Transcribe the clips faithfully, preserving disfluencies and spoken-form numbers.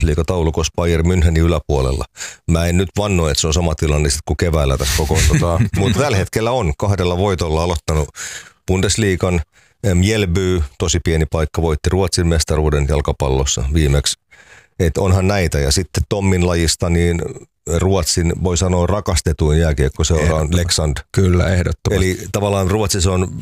Bundesliga-taulukossa Bayern Münchenin yläpuolella. Mä en nyt vanno, että se on sama tilanne kuin keväällä tässä kokoontutaan, mutta tällä hetkellä on kahdella voitolla aloittanut Bundesliigan. Mjällby, tosi pieni paikka, voitti Ruotsin mestaruuden jalkapallossa viimeksi. Et onhan näitä. Ja sitten Tommin lajista, niin Ruotsin voi sanoa rakastetuin jääkiekkoseura on Leksand. Kyllä, ehdottomasti. Eli tavallaan Ruotsissa on,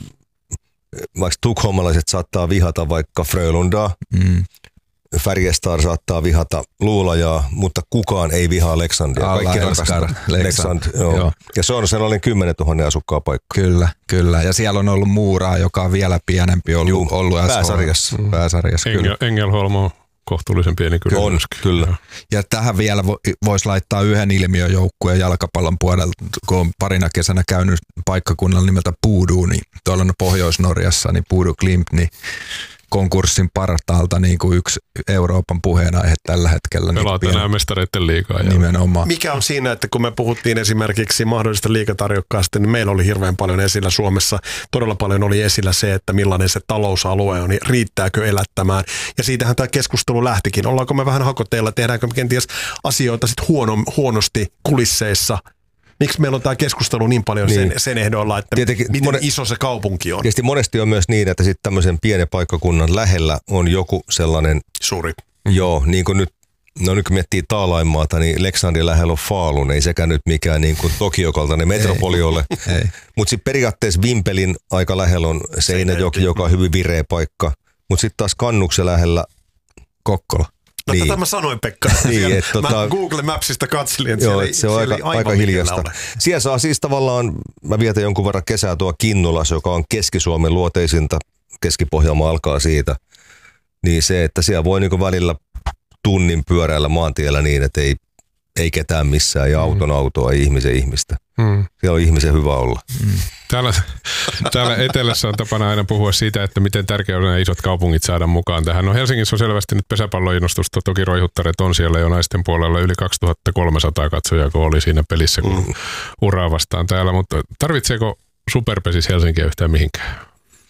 vaikka tukholmalaiset saattaa vihata vaikka Frölundaa, mm. Färjestad saattaa vihata Luulajaa, mutta kukaan ei vihaa Leksandia. Kaikki rakastaa Leksand. Joo. Joo. Ja se on sellainen kymmenen tuhatta asukkaa paikka. Kyllä, kyllä. Ja siellä on ollut Muuraa, joka on vielä pienempi ollut, Juu, ollut pääsarjassa. Mm. pääsarjassa Engel, Engelholm on kohtuullisen pieni kyllä. On, kyllä. Ja tähän vielä vo, voisi laittaa yhden ilmiöjoukkueen jalkapallon puolelta, kun on parina kesänä käynyt paikkakunnalla nimeltä Pudu, niin tuolla on Pohjois-Norjassa, niin Pudu Klimt, niin konkurssin partaalta niin kuin yksi Euroopan puheenaihe tällä hetkellä. Pelaa tänään niin mestareiden liigaa. Nimenomaan. Mikä on siinä, että kun me puhuttiin esimerkiksi mahdollisesta liigatarjokkaasta, niin meillä oli hirveän paljon esillä Suomessa. Todella paljon oli esillä se, että millainen se talousalue on, niin riittääkö elättämään. Ja siitähän tämä keskustelu lähtikin. Ollaanko me vähän hakoteilla, tehdäänkö me kenties asioita sit huono, huonosti kulisseissa. Miksi meillä on tämä keskustelu niin paljon niin. sen, sen ehdolla, että tietenkin miten monet, iso se kaupunki on? Tietysti monesti on myös niin, että sitten tämmöisen pienen paikkakunnan lähellä on joku sellainen suuri. Joo, niin kuin nyt, no nyt kun miettii Taalainmaata, niin Leksandin lähellä on Falun, ei sekään nyt mikään niin kuin Tokio-kaltainen metropoli ole. Mutta sitten periaatteessa Vimpelin aika lähellä on Seinäjoki, joka on hyvin vireä paikka. Mutta sitten taas Kannuksen lähellä Kokkola. No niin. Tätä mä sanoin, Pekka. Niin, et, tota, mä Google Mapsista katselin, että joo, siellä, se on aika, aika hiljasta. Siellä saa siis tavallaan, mä vietän jonkun verran kesää tuo Kinnulassa, joka on Keski-Suomen luoteisinta, Keski-Pohjanmaa alkaa siitä. Niin se, että siellä voi niinku välillä tunnin pyöräillä maantiellä niin, että ei, ei ketään missään ja auton autoa, ei ihmisen ihmistä. Hmm. Siellä on ihmisen hyvä olla. Hmm. Täällä, täällä etelässä on tapana aina puhua siitä, että miten tärkeää on nämä isot kaupungit saada mukaan tähän. No Helsingissä on selvästi nyt pesäpalloinnostusta, toki roihuttaret on siellä jo naisten puolella yli kaksituhattakolmesataa katsojaa, kun oli siinä pelissä, kun mm. uraa vastaan täällä. Mutta tarvitseeko Superpesis Helsinkiä yhtään mihinkään?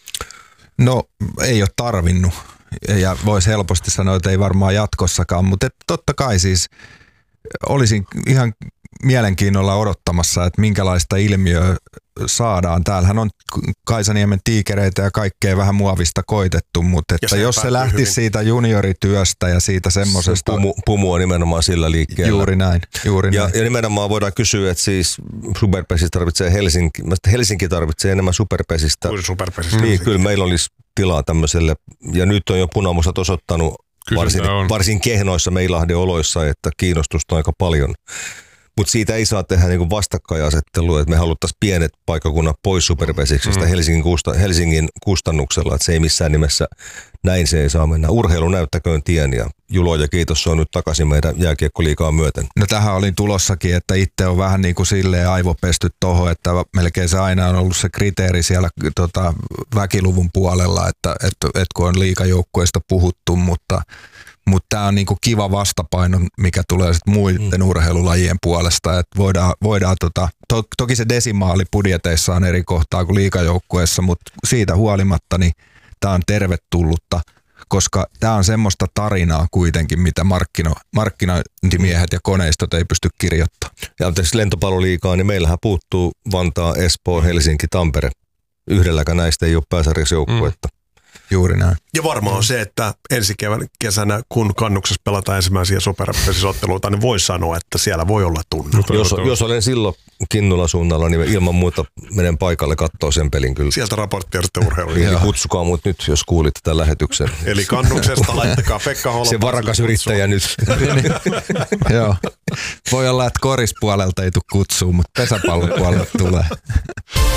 No ei ole tarvinnut ja voisi helposti sanoa, että ei varmaan jatkossakaan, mutta totta kai siis olisin ihan mielenkiinnolla odottamassa, että minkälaista ilmiöä saadaan. Täällähän on Kaisaniemen tiikereitä ja kaikkea vähän muovista koitettu, mutta että jos se lähtisi hyvin siitä juniorityöstä ja siitä semmoisesta... Pumu, pumu on nimenomaan sillä liikkeellä. Juuri näin. Juuri ja, näin. ja nimenomaan voidaan kysyä, että siis Superpesistä tarvitsee Helsinki, Helsinki tarvitsee enemmän Superpesistä. Kuin Superpesistä. Niin, kyllä meillä olisi tilaa tämmöiselle. Ja nyt on jo Punamusat osoittanut varsin, varsin kehnoissa Meilahden oloissa, että kiinnostusta on aika paljon. Mutta siitä ei saa tehdä niinku vastakkainasettelua, että me haluttaisiin pienet paikkakunnat pois Superpesiksestä mm. Helsingin, kusta, Helsingin kustannuksella, että se ei missään nimessä, näin se ei saa mennä. Urheilu näyttäköön tien ja Julo ja kiitos, se on nyt takaisin meidän jääkiekkoliigaa myöten. No tähän olin tulossakin, että itse on vähän niin kuin silleen aivopesty tohon, että melkein se aina on ollut se kriteeri siellä tota, väkiluvun puolella, että, että, että kun on liigajoukkueista puhuttu, mutta Mutta tämä on niinku kiva vastapaino, mikä tulee sitten muiden mm. urheilulajien puolesta. Että voidaan, voidaan tota, to, toki se desimaali budjeteissa on eri kohtaa kuin liigajoukkueessa, mutta siitä huolimatta niin tämä on tervetullutta, koska tämä on semmoista tarinaa kuitenkin, mitä markkino, markkinointimiehet ja koneistot ei pysty kirjoittamaan. Ja tietysti lentopalloliigaa, niin meillähän puuttuu Vantaa, Espoo, Helsinki, Tampere. Yhdelläkään näistä ei ole pääsarjasjoukkuetta. Mm. Juuri näin. Ja varmaan on se, että ensi kesänä, kun Kannuksessa pelataan ensimmäisiä Superpesisotteluita, niin voi sanoa, että siellä voi olla tunne. Jos, jos olen silloin Kinnulan suunnalla, niin ilman muuta menen paikalle katsoa sen pelin kyllä. Sieltä raporttia sitten urheiluun. Niin, kutsukaa mut nyt, jos kuulitte tämän lähetyksen. Eli Kannuksesta laittakaa Pekka Holopaiselle. Se varakas yrittäjä nyt. Joo. Voi olla, että korispuolelta ei tule kutsua, mutta pesäpallopuolelta tulee.